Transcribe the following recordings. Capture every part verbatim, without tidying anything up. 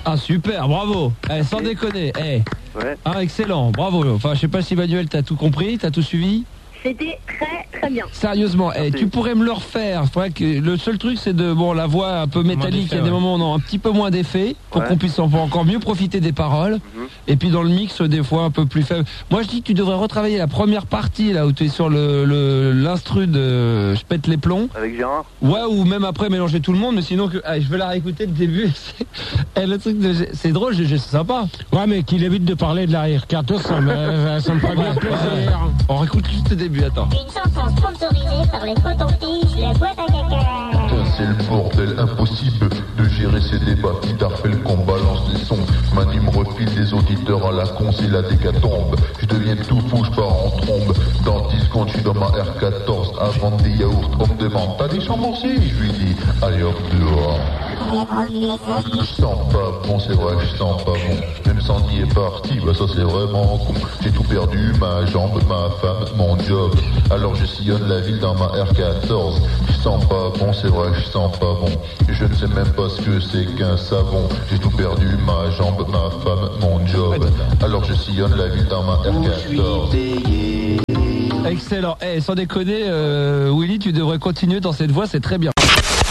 Ah super, bravo. Eh, sans déconner. Eh. Ouais. Ah excellent, bravo. Enfin, je sais pas si Manuel t'as tout compris, t'as tout suivi. C'était très très bien. Sérieusement, eh, tu pourrais me le refaire. Faudrait que le seul truc c'est de bon la voix un peu métallique, il y a des ouais. moments où on a un petit peu moins d'effet pour ouais. qu'on puisse encore mieux profiter des paroles. Mm-hmm. Et puis dans le mix des fois un peu plus faible. Moi je dis que tu devrais retravailler la première partie là où tu es sur le, le l'instru de je pète les plombs. Avec Gérard. Ouais, ou même après mélanger tout le monde, mais sinon que ah, je vais la réécouter le début. Eh, le truc de c'est drôle, c'est sympa. Ouais, mais qu'il évite de parler de l'arrière carte, ça me ça me ferait bien plaisir. On réécoute juste le début, attends. Une chanson sponsorisée par les cotons-tiges, les boîtes à caca. C'est le bordel, impossible de gérer ces débats. Peter qu'on balance des sons. Manu me refile des auditeurs à la con, c'est la décatombe. Je deviens tout fou, je pars en trombe. Dans dix secondes, je suis dans ma R quatorze. Avant des yaourts, on me demande, t'as des chambres aussi? Je lui dis, allez hop dehors. Je sens pas bon, c'est vrai, je sens pas bon. Même Sandy est parti, bah ça c'est vraiment con. J'ai tout perdu, ma jambe, ma femme, mon job. Alors je sillonne la ville dans ma R quatorze. Je sens pas bon, c'est vrai, je sens pas bon. Je ne sais même pas ce que c'est qu'un savon. J'ai tout perdu, ma jambe, ma femme, mon job. Alors je sillonne la ville dans ma R quatorze. Excellent. Eh, hey, sans déconner, euh, Willy, tu devrais continuer dans cette voie, c'est très bien.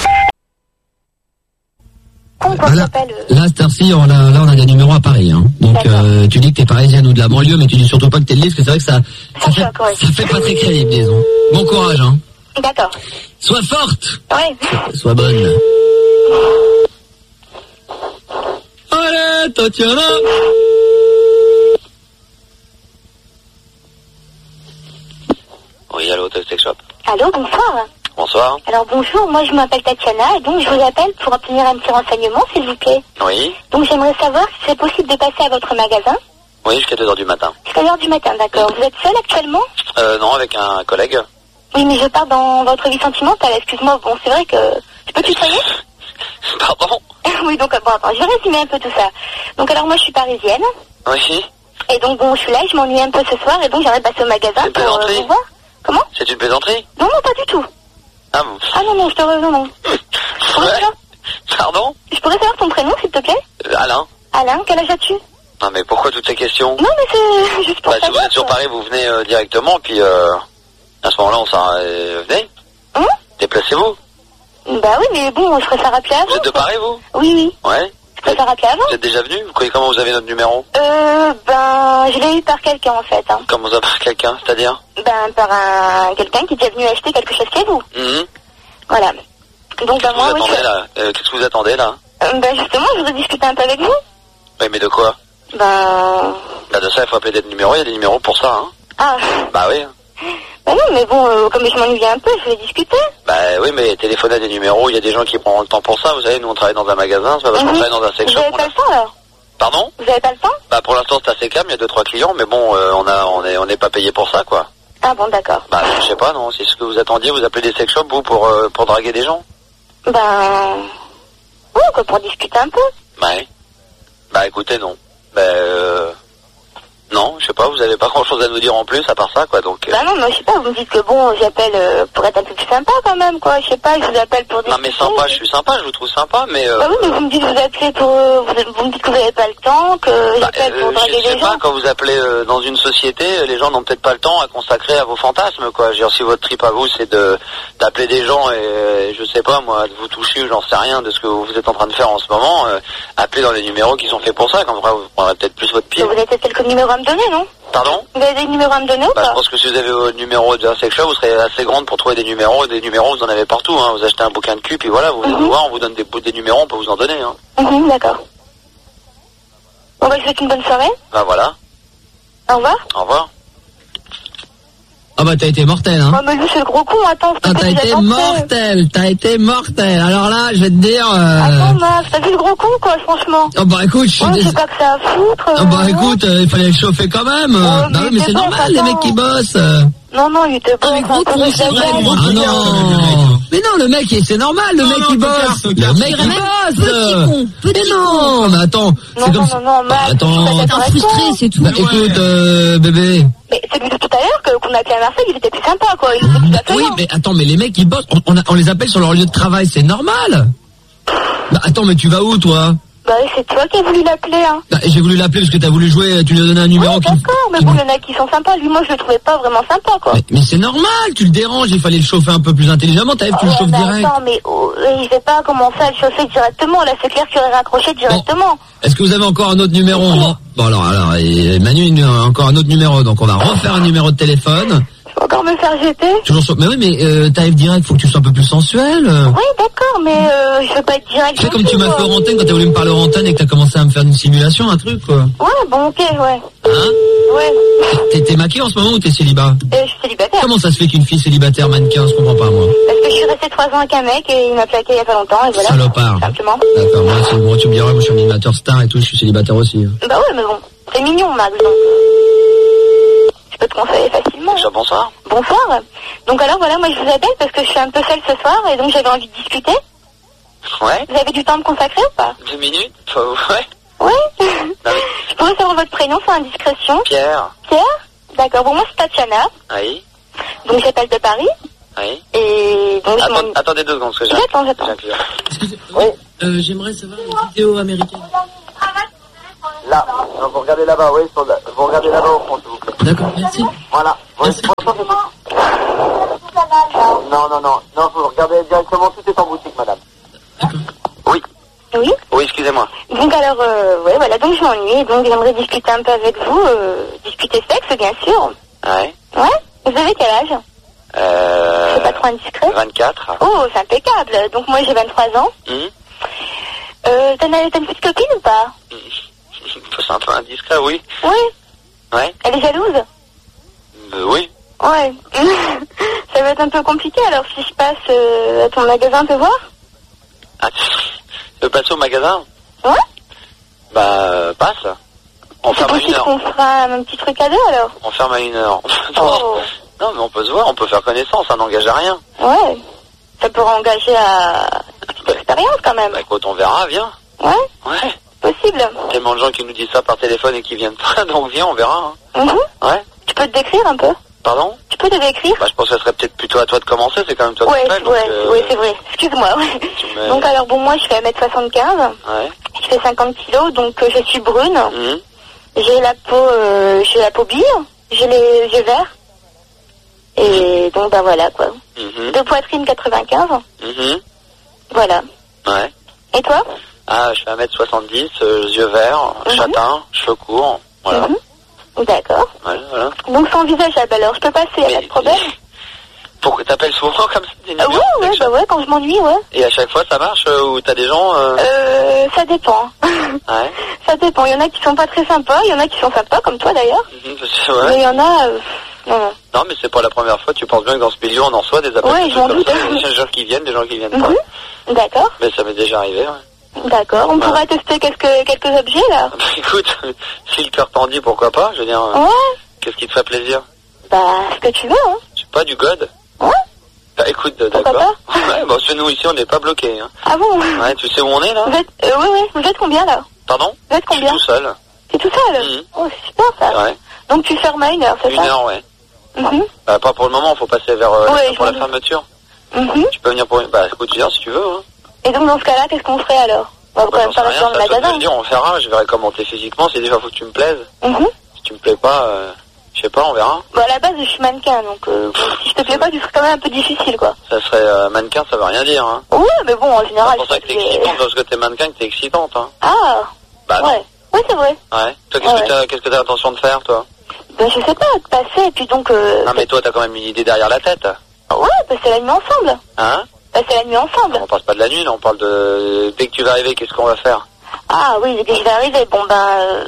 Ah, là, là, cette heure-ci, on a, là, on a des numéros à Paris, hein. Donc, euh, tu dis que t'es parisienne ou de la banlieue, mais tu dis surtout pas que t'es de Lille, parce que c'est vrai que ça, ça, fait, ça fait pas très crédible, disons. Bon courage, hein. D'accord. Sois forte. Ouais. Sois bonne. Allez, Tatiana. Oui, allô, Sex Shop. Allô, bonsoir. Bonsoir. Alors bonjour, moi je m'appelle Tatiana et donc je vous appelle pour obtenir un petit renseignement s'il vous plaît. Oui. Donc j'aimerais savoir si c'est possible de passer à votre magasin. Oui, jusqu'à deux heures du matin. Jusqu'à deux heures du matin, d'accord. Vous êtes seul actuellement? Euh, non, avec un collègue. Oui, mais je parle dans votre vie sentimentale, excuse-moi, bon c'est vrai que... Tu peux tutoyer? Pardon? Oui, donc bon attends, je vais résumer un peu tout ça. Donc alors moi je suis parisienne. Oui. Et donc bon, je suis là, je m'ennuie un peu ce soir et donc j'aimerais passer au magasin c'est pour euh, vous voir. Comment? C'est une plaisanterie? Non, non, pas du tout. Ah bon? Ah non, non, je te re... non, non. Je pourrais savoir... Pardon? Je pourrais savoir ton prénom, s'il te plaît? euh, Alain. Alain, quel âge as-tu? Non, mais pourquoi toutes ces questions? Non, mais c'est juste pour bah, savoir. Si vous êtes sur Paris, vous venez euh, directement, puis euh, à ce moment-là, on s'en... Euh, venez. Hum? Déplacez-vous. Bah oui, mais bon, je ferais ça rappeler avant. Vous êtes de Paris, vous? Oui, oui. Ouais. Je ferais ça rappeler avant. Vous êtes déjà venu? Vous croyez comment vous avez notre numéro? Euh, ben, je l'ai eu par quelqu'un, en fait. Hein. Comment ça, par quelqu'un? C'est-à-dire? Ben, par un... quelqu'un qui était venu acheter quelque chose chez vous. Mmh. Voilà. Donc, ben, moi, vous oui, attendez, je... là euh, Qu'est-ce que vous attendez, là? euh, Ben, justement, je voudrais discuter un peu avec vous. Oui, mais de quoi? Ben... Bah, de ça, il faut appeler des numéros, il y a des numéros pour ça, hein. Ah. Bah oui. Ben non, mais bon, euh, comme je m'ennuie un peu, je vais discuter. Bah oui, mais téléphoner à des numéros, il y a des gens qui prendront le temps pour ça. Vous savez, nous, on travaille dans un magasin, c'est pas parce qu'on mmh. travaille dans un sex shop. Vous avez pas a... le temps, alors? Pardon? Vous avez pas le temps? Bah, pour l'instant, c'est assez calme, il y a deux, trois clients, mais bon, euh, on a, on est, on n'est pas payé pour ça, quoi. Ah bon, d'accord. Bah, je sais pas, non, c'est ce que vous attendiez, vous appelez des sex shops, vous, pour, euh, pour draguer des gens? Ben... Oui, quoi, pour discuter un peu. Ouais. Bah, écoutez, non. Bah, euh... Non, je sais pas, vous avez pas grand chose à nous dire en plus à part ça, quoi, donc... Euh... Bah non, mais je sais pas, vous me dites que bon, j'appelle euh, pour être un peu plus sympa quand même, quoi, je sais pas, je vous appelle pour discuter. Non mais sympa, je suis sympa, je vous trouve sympa, mais... Euh... Bah oui, mais vous me dites que vous appelez pour... Euh, vous, vous me dites que vous avez pas le temps, que bah, j'appelle euh, pour draguer les gens. Je sais pas, quand vous appelez euh, dans une société, les gens n'ont peut-être pas le temps à consacrer à vos fantasmes, quoi. Je veux dire, si votre trip à vous, c'est de d'appeler des gens et, euh, je sais pas, moi, de vous toucher, j'en sais rien de ce que vous êtes en train de faire en ce moment, euh, appelez dans les numéros qui sont faits pour ça, comme ça, vous prendrez peut-être plus votre pied. Vous avez peut-être quelques numéros à me donner, non? Pardon? Vous avez des numéros à me donner ou bah, pas? Je pense que si vous avez vos numéros d'un sex shop, vous serez assez grande pour trouver des numéros. Des numéros, vous en avez partout. Hein. Vous achetez un bouquin de cul, puis voilà, vous venez mm-hmm. nous voir, on vous donne des, des numéros, on peut vous en donner. Hein. Mm-hmm, d'accord. Bon, bah, je vous souhaite une bonne soirée. Bah voilà. Au revoir. Au revoir. Ah bah t'as été mortel, hein. Oh mais lui c'est le gros con, attends. Ah t'as été mortel, t'as été mortel. Alors là, je vais te dire... Euh... Attends Max, t'as vu le gros con quoi, franchement. Oh bah écoute, je suis... Oh, dés... je sais pas que ça à foutre. Oh bah euh, écoute, il euh, fallait le chauffer quand même. Oh, bah mais, oui, mais c'est bon, normal, attends. Les mecs qui bossent. Non, non, il était pas... Ah, gros con, c'est vrai. Ah non. Mais non, le mec, c'est normal, le non, mec non, qui bosse. Le mec qui bosse. Petit con, petit con. Mais attends, c'est comme... Non, non, non, Max, attends, frustré, c'est tout. Bah écoute, euh, bébé... Mais celui de tout à l'heure qu'on a appelé à Marseille, il était plus sympa, quoi. Il était plus accueillant. Oui, mais attends, mais les mecs, ils bossent. On, on, a, on les appelle sur leur lieu de travail, c'est normal. Bah attends, mais tu vas où, toi? Bah c'est toi qui as voulu l'appeler, hein. Bah, j'ai voulu l'appeler parce que t'as voulu jouer, tu lui as donné un numéro ouais, qui... d'accord, mais qui... bon, il y en a qui sont sympas. Lui, moi, je le trouvais pas vraiment sympa, quoi. Mais, mais c'est normal, tu le déranges, il fallait le chauffer un peu plus intelligemment, t'as vu, tu oh, le chauffes mais direct. Attends, mais oh, je vais pas commencer à le chauffer directement. Là, c'est clair qu'il aurait raccroché directement. Bon. Est-ce que vous avez encore un autre numéro hein? Bon, alors, alors, et Manu, encore un autre numéro, donc on va refaire un numéro de téléphone. Je vais encore me faire jeter. Toujours sur... Mais oui, mais euh, Taïf direct, faut que tu sois un peu plus sensuel. Oui, d'accord, mais euh, je veux pas être direct. Tu sais comme tu m'as fait au antenne quand t'as voulu me parler au antenne et que t'as commencé à me faire une simulation, un truc, quoi. Ouais, bon, ok, ouais. Hein? Ouais. T'es, t'es maquillée en ce moment ou t'es célibat? Euh, je suis célibataire. Comment ça se fait qu'une fille célibataire mannequin, je comprends pas, moi? Parce que je suis restée trois ans avec un mec et il m'a plaqué il y a pas longtemps et voilà. Salopard. Simplement. D'accord, moi, c'est bon, tu me diras, moi je suis animateur star et tout, je suis célibataire aussi. Bah ouais, mais bon, c'est mignon, Max, donc... Je peux te conseiller facilement. Déjà, bonsoir. Bonsoir. Donc alors voilà, moi je vous appelle parce que je suis un peu seule ce soir et donc j'avais envie de discuter. Ouais. Vous avez du temps à me consacrer ou pas? Deux minutes enfin, ouais. Oui. Non, mais... Je pourrais savoir votre prénom sans indiscrétion? Pierre. Pierre? D'accord, bon moi c'est Tatiana. Oui. Donc j'appelle de Paris. Oui. Et donc Attends, je m'en... Attendez deux secondes, parce que j'ai J'attends, j'attends. j'ai un client. Oui. Euh, j'aimerais savoir une vidéo américaine. Là, non, vous regardez là-bas, oui, sur la... vous regardez là-bas au fond, s'il vous plaît. D'accord, merci. Voilà. Merci. Non, non, non, non, vous regardez directement, tout est en boutique, madame. D'accord. Oui. Oui. Oui, excusez-moi. Donc alors, euh, ouais, voilà, donc je m'ennuie, donc j'aimerais discuter un peu avec vous, euh, discuter sexe, bien sûr. Ouais. Ouais. Vous avez quel âge? Euh... C'est pas trop indiscret? vingt-quatre. Oh, c'est impeccable. Donc moi j'ai vingt-trois ans. Hum. Euh, t'as une, t'as une petite copine ou pas? C'est un peu indiscret, oui. Oui. Ouais. Elle est jalouse? Euh, oui. Ouais. Ça va être un peu compliqué alors si je passe euh, à ton magasin te voir? Ah, tu veux passer au magasin? Ouais. Bah, euh, passe. On C'est ferme à une possible heure. qu'on fera un petit truc à deux alors? On ferme à une heure. Oh. Non, mais on peut se voir, on peut faire connaissance, ça n'engage à rien. Ouais. Ça pourrait engager à une petite expérience quand même. Bah écoute, on verra, viens. Ouais. Ouais. Possible. Tellement de gens qui nous disent ça par téléphone et qui viennent pas, donc viens, on verra. Hein. Mhm. Ouais. Tu peux te décrire un peu? Pardon? Tu peux te décrire? Bah je pense que ça serait peut-être plutôt à toi de commencer, c'est quand même toi Ouais, qui fais. ouais, euh... ouais, c'est vrai. Excuse-moi, ouais. mets... Donc alors bon, moi je fais un mètre soixante-quinze. Ouais. Je fais cinquante kilos, donc euh, je suis brune. Mmh. J'ai la peau, euh, j'ai la peau bille, j'ai les yeux verts. Et donc bah voilà quoi. Mmh. De poitrine quatre-vingt-quinze. Mmh. Voilà. Ouais. Et toi? Ah, je fais un mètre soixante-dix, euh, yeux verts, Mmh. châtain, cheveux courts. Voilà. Mmh. D'accord. Voilà, voilà. Donc c'est envisageable alors, je peux passer, y a Mais- pas de problème? Pourquoi t'appelles souvent comme ça des Euh, numéros ouais, ouais, bah ouais, quand je m'ennuie, ouais. Et à chaque fois ça marche euh, ou t'as des gens euh... Euh, ça dépend. Ouais. Ça dépend, il y en a qui sont pas très sympas, il y en a qui sont sympas, comme toi d'ailleurs. Mhm, c'est vrai. Mais il y en a... Euh, non, non. Non, mais c'est pas la première fois. Tu penses bien que dans ce milieu, on en reçoit des appels. Ouais, de j'en comme doute. ça, des gens qui viennent, des gens qui viennent pas. Mhm. D'accord, Mais ça m'est déjà arrivé. Ouais. d'accord. On Ouais. pourra tester quelques, quelques objets là? Bah, écoute, si le cœur t'en dit, pourquoi pas. Je veux dire, euh, Ouais. qu'est-ce qui te ferait plaisir? Bah, ce que tu veux, hein. Je sais pas, du god. Ouais. Bah écoute, Pourquoi d'accord. Ouais, bon, c'est nous ici, on n'est pas bloqués. Hein. Ah bon? Ouais, tu sais où on est là? Vous êtes... Euh, oui, oui. Vous êtes combien là? Pardon? Vous êtes Je suis combien? tout seul. T'es tout seul? Mhm. Oh, c'est super ça. Ouais. Donc tu fermes à une heure, c'est Une ça? heure, ouais. Mhm. Bah, pas pour le moment, faut passer vers euh, Ouais, pour je la m'en doute. fermeture. Mhm. Tu peux venir pour une. Bah écoute, viens si tu veux. Hein. Et donc dans ce cas-là, qu'est-ce qu'on ferait alors? On va quand Bah, même j'en sais pas rester rien, dans le ça, je vais te magasin. le dire, on verra. Je verrai comment t'es physiquement. C'est déjà faut que tu me plaises. Mhm. Si tu me plais pas, euh, je sais pas, on verra. Bon, à la base, je suis mannequin, donc euh, bon, si je te plais pas, tu serais quand même un peu difficile, quoi. Ça serait euh, mannequin, ça veut rien dire. Hein. Ouais, mais bon, en C'est général... pour ça que je t'es fais- excitante, parce que t'es mannequin, que t'es excitante. Hein. Ah, Bah non. ouais. Oui, c'est vrai. Ouais. Toi, qu'est-ce Ouais. que t'as, qu'est-ce que t'as l'intention de faire, toi? Ben, je sais pas, de passer, et puis donc... Euh, Non, mais toi, t'as quand même une idée derrière la tête. Ouais, passer la nuit ensemble. Hein? Passer la nuit ensemble. On parle pas de la nuit, là, on parle de... Dès que tu vas arriver, qu'est-ce qu'on va faire? Ah oui, dès que je vais arriver, bon ben... Euh,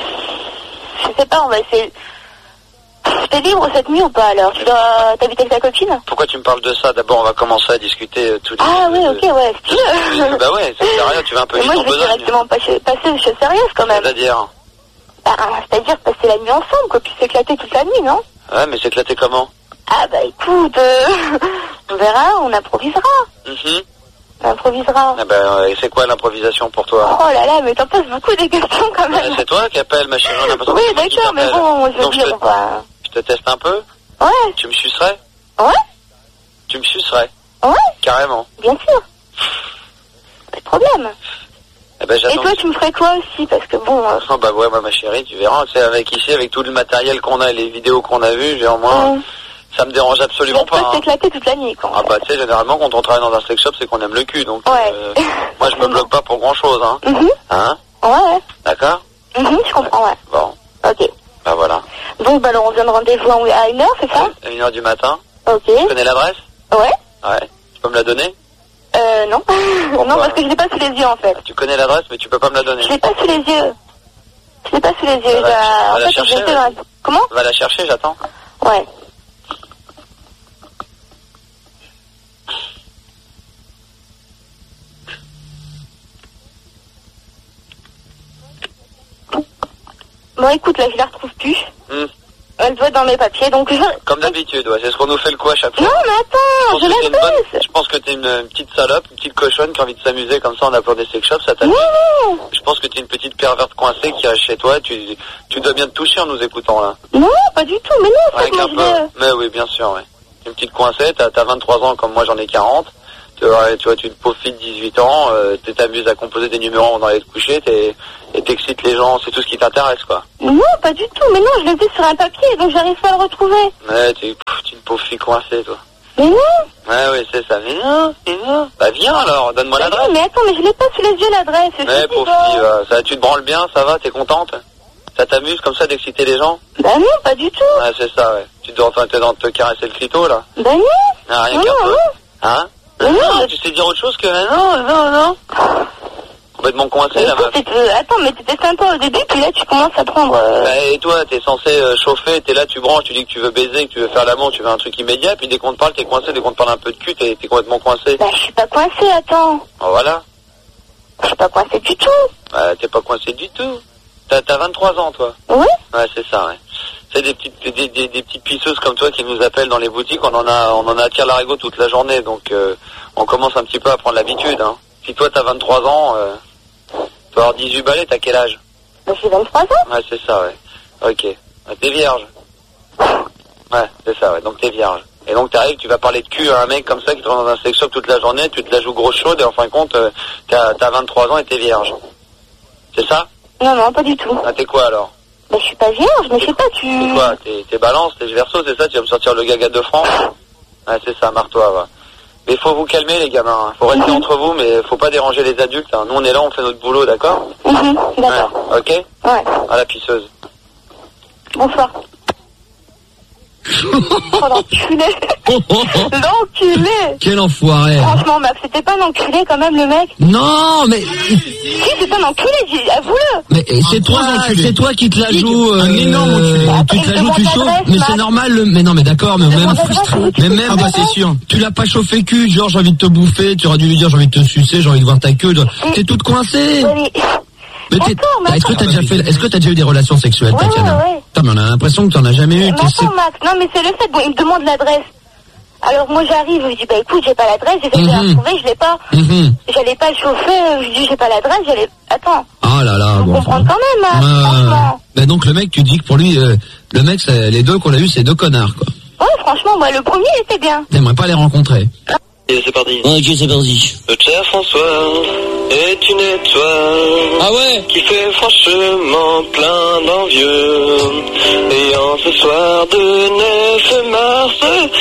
je sais pas, on va essayer... T'es libre cette nuit ou pas, alors? Tu dois t'habiter avec ta copine? Pourquoi tu me parles de ça? D'abord, on va commencer à discuter euh, tous les... Ah oui, euh, ok, ouais, si tu veux. Bah ouais, c'est sérieux, tu vas un peu Mais vite moi, en je vais besogne. directement passer, passer des choses sérieuses, quand même. C'est-à-dire? Bah, c'est-à-dire passer la nuit ensemble, quoi, puis s'éclater toute la nuit, non? Ouais, mais s'éclater comment? Ah bah écoute, euh, on verra, on improvisera. Mhm. On improvisera. Ah bah, euh, c'est quoi l'improvisation pour toi? Oh là là, mais t'en poses beaucoup des questions quand Ouais, même. c'est toi qui appelle, ma chérie, on a l'impression Oui, que c'est moi qui d'accord, mais t'appelle. bon, je veux Donc, dire, je te, quoi. je te teste un peu? Ouais, Tu me sucerais? ouais, Tu me sucerais? ouais, Carrément. bien sûr. Pas de problème. Eh ben, et toi, tu me ferais quoi aussi? Parce que bon... Euh... Oh, bah ouais, moi, ma chérie, tu verras, tu sais, avec ici, avec tout le matériel qu'on a et les vidéos qu'on a vues, genre, moi, mmh. ça me dérange absolument pas. Tu vas t'éclater toute la nuit, quoi. Ah bah, tu sais, généralement, quand on travaille dans un sex shop, c'est qu'on aime le cul, donc... Ouais. Euh, moi, je me bloque pas pour grand-chose, hein. Mmh. Hein? Ouais. D'accord? Mmh, je comprends, ouais. Bon. Ok. Bah voilà. Donc, bah alors, on vient de rendez-vous à une heure, c'est ça? À une heure du matin. Ok. Tu connais l'adresse? Ouais. Ouais. Tu peux me la donner? Euh, non. Non, parce que je l'ai pas sous les yeux, en fait. Tu connais l'adresse, mais tu peux pas me la donner. Je l'ai pas sous les yeux. Je l'ai pas sous les yeux. Va, va en la fait, chercher, ouais. dans... Comment? Va la chercher, j'attends. Ouais. Bon, écoute, là, je la retrouve plus. Hmm. Elle doit être dans mes papiers, donc je... Comme d'habitude, ouais, c'est ce qu'on nous fait le coup à chaque fois. Non, mais attends, je, je la bonne... Je pense que t'es une, une petite salope, une petite cochonne qui a envie de s'amuser comme ça en appelant des sex shops, ça t'amuse. Non, non. Je pense que t'es une petite perverte coincée qui reste chez toi, tu, tu dois bien te toucher en nous écoutant là. Non, pas du tout, mais non, avec un peu. vais... Mais oui, bien sûr, ouais. Une petite coincée, t'as, t'as vingt-trois ans comme moi j'en ai quarante. Tu vois, tu vois, tu te pauvres fille de dix-huit ans, euh, tu t'amuses à composer des numéros dans les coucher, t'es, et t'excites les gens, c'est tout ce qui t'intéresse, quoi. Non, pas du tout, mais non, je l'ai vu sur un papier, donc j'arrive pas à le retrouver. Ouais, tu es une pauvre fille coincée, toi. Mais non. Ouais, oui, c'est ça, mais non, mais non. Bah viens alors, donne-moi mais l'adresse. Non, mais attends, mais je l'ai pas sous les yeux l'adresse. Ouais, pauvre fille, euh, ça, tu te branles bien, ça va, t'es contente? Ça t'amuse comme ça d'exciter les gens? Bah non, pas du tout. Ouais, c'est ça, ouais. Tu dois enfin t'es dans de te caresser le clito, là? Bah non. Ah, rien non, qu'un non, peu. Non. Hein? Non, non, mais... tu sais dire autre chose que non, non, non. Complètement coincé, là, meuf. Attends, mais t'étais sympa au début, puis là, tu commences à prendre... Euh... Bah, et toi, t'es censé euh, chauffer, t'es là, tu branches, tu dis que tu veux baiser, que tu veux faire l'amour, tu veux un truc immédiat, puis dès qu'on te parle, t'es coincé, dès qu'on te parle un peu de cul, t'es, t'es complètement coincé. Bah, je suis pas coincé, attends. Oh, voilà. Je suis pas coincé du tout. Bah, t'es pas coincé du tout. T'as, t'as vingt-trois ans, toi. Oui. Ouais, c'est ça, ouais. C'est des petites, des, des, des petites pisseuses comme toi qui nous appellent dans les boutiques, on en a, on en a à tire-larigot toute la journée, donc euh, on commence un petit peu à prendre l'habitude, hein. Si toi t'as vingt-trois ans, euh, tu vas avoir dix-huit balais, t'as quel âge? Bah, j'ai vingt-trois ans. Ouais, c'est ça, ouais. Ok. Ouais, t'es vierge. Ouais, c'est ça, ouais. Donc t'es vierge. Et donc t'arrives, tu vas parler de cul à un mec comme ça qui te rend dans un sex shop toute la journée, tu te la joues grosse chaude et en fin de compte, euh, t'as, t'as vingt-trois ans et t'es vierge. C'est ça? Non, non, pas du tout. Ah, t'es quoi alors? Bah, je suis pas vierge, mais je sais pas, tu... C'est quoi? T'es, t'es balance, t'es verso, c'est ça? Tu vas me sortir le gaga de France? Ouais, c'est ça, marre-toi, va. Mais faut vous calmer, les gamins, hein. Faut rester mmh. entre vous, mais faut pas déranger les adultes, hein. Nous, on est là, on fait notre boulot, d'accord? Mmh, d'accord. Ouais. Ok? Ouais. À la pisseuse. Bonsoir. Oh, l'enculé. L'enculé. Quel enfoiré. Franchement, Max, c'était pas un enculé quand même, le mec? Non, mais... Si, c'est un enculé, avoue-le. Mais c'est toi, c'est toi qui te la joues. Un énorme enculé. Euh, tu te la joues, tu chauffes. Mais c'est normal, le... mais non, mais d'accord, mais même... Mais même, ah bah c'est sûr. Tu l'as pas chauffé cul, genre j'ai envie de te bouffer, tu aurais dû lui dire j'ai envie de te sucer, j'ai envie de voir ta queue. T'es toute coincée. Oui. Mais t'es, mais est-ce que t'as déjà fait, est-ce que t'as déjà eu des relations sexuelles, ouais, Tatiana? Ouais, ouais. Putain, mais on a l'impression que t'en as jamais eu. Mais attends, Max, non, mais c'est le fait, bon, il me demande l'adresse. Alors, moi, j'arrive, je lui dis, bah, écoute, j'ai pas l'adresse, j'essaie mm-hmm. de la retrouver, je l'ai pas. Mm-hmm. J'allais pas chauffer, je lui dis, j'ai pas l'adresse, j'allais, attends. Ah là là, bon. Comprendre quand même, hein, euh, franchement. Mais donc, le mec, tu dis que pour lui, euh, le mec, c'est, les deux qu'on a eu, c'est deux connards, quoi. Ouais, franchement, moi, le premier, il était bien. T'aimerais pas les rencontrer? Et c'est parti. Ok, c'est parti. Le cher François est une étoile. Ah ouais? Qui fait franchement plein d'envieux. Et en ce soir de neuf mars,